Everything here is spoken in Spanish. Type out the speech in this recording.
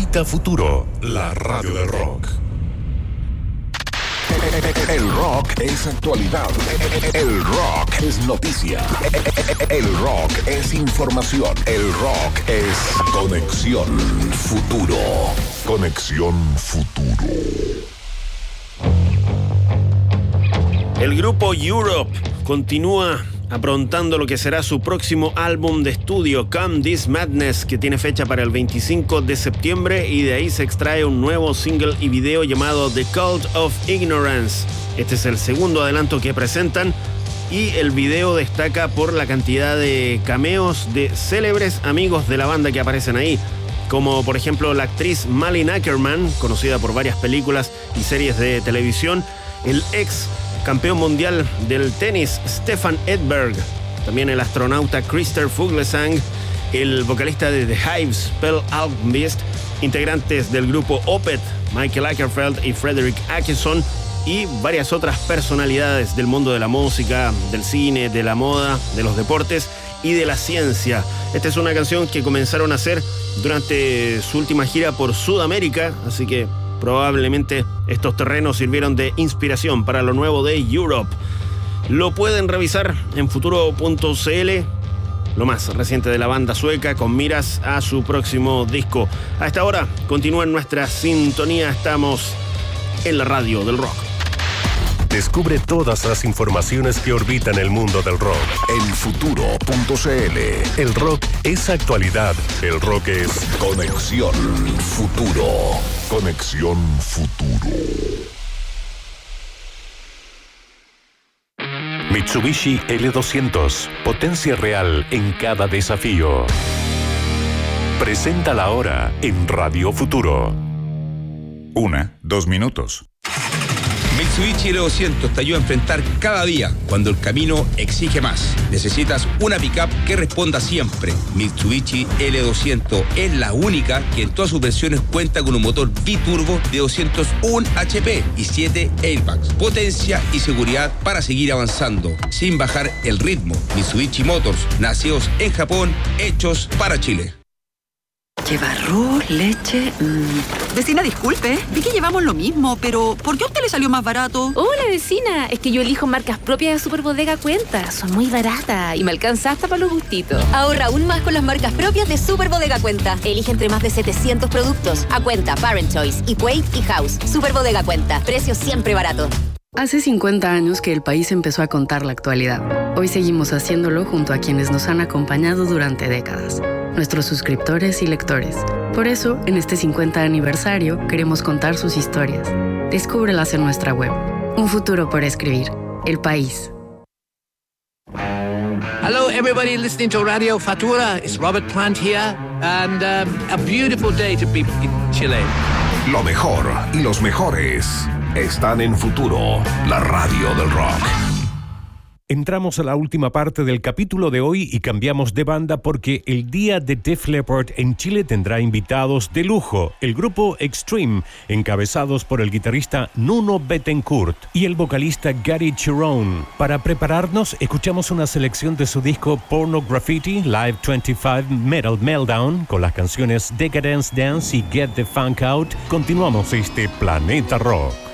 Planeta Futuro, la radio del rock. El rock es actualidad. El rock es noticia. El rock es información. El rock es Conexión Futuro. Conexión Futuro. El grupo Europe continúa aprontando lo que será su próximo álbum de estudio, Come This Madness, que tiene fecha para el 25 de septiembre, y de ahí se extrae un nuevo single y video llamado The Cult of Ignorance. Este es el segundo adelanto que presentan, y el video destaca por la cantidad de cameos de célebres amigos de la banda que aparecen ahí, como por ejemplo la actriz Malin Akerman, conocida por varias películas y series de televisión, el ex campeón mundial del tenis Stefan Edberg, también el astronauta Christer Fuglesang, el vocalista de The Hives Pelle Almqvist, integrantes del grupo Opeth Michael Åkerfeldt y Fredrik Åkesson, y varias otras personalidades del mundo de la música, del cine, de la moda, de los deportes y de la ciencia. Esta es una canción que comenzaron a hacer durante su última gira por Sudamérica, así que probablemente estos terrenos sirvieron de inspiración para lo nuevo de Europe. Lo pueden revisar en futuro.cl, lo más reciente de la banda sueca, con miras a su próximo disco. A esta hora continúa en nuestra sintonía, estamos en la radio del rock. Descubre todas las informaciones que orbitan el mundo del rock en futuro.cl. El rock es actualidad. El rock es Conexión Futuro. Conexión Futuro. Mitsubishi L200. Potencia real en cada desafío. Presenta la hora en Radio Futuro. 2 minutos. Mitsubishi L200 te ayuda a enfrentar cada día cuando el camino exige más. Necesitas una pickup que responda siempre. Mitsubishi L200 es la única que en todas sus versiones cuenta con un motor biturbo de 201 HP y 7 airbags. Potencia y seguridad para seguir avanzando sin bajar el ritmo. Mitsubishi Motors, nacidos en Japón, hechos para Chile. Lleva arroz, leche... Vecina, disculpe, vi que llevamos lo mismo, pero ¿por qué a usted le salió más barato? Hola, vecina, es que yo elijo marcas propias de Superbodega Cuenta. Son muy baratas y me alcanza hasta para los gustitos. Ahorra aún más con las marcas propias de Superbodega Cuenta. Elige entre más de 700 productos. A Cuenta, Parent Choice, Equate y House. Superbodega Cuenta, precios siempre baratos. Hace 50 años que el país empezó a contar la actualidad. Hoy seguimos haciéndolo junto a quienes nos han acompañado durante décadas, nuestros suscriptores y lectores. Por eso, en este 50 aniversario, queremos contar sus historias. Descúbrelas en nuestra web. Un futuro por escribir. El País. Hello, everybody listening to Radio Futura. It's Robert Plant here, and a beautiful day to be in Chile. Lo mejor y los mejores están en Futuro, la radio del rock. Entramos a la última parte del capítulo de hoy y cambiamos de banda porque el día de Def Leppard en Chile tendrá invitados de lujo, el grupo Extreme, encabezados por el guitarrista Nuno Bettencourt y el vocalista Gary Cherone. Para prepararnos, escuchamos una selección de su disco Porno Graffiti Live 25 Metal Meltdown con las canciones Decadence Dance y Get the Funk Out. Continuamos este Planeta Rock.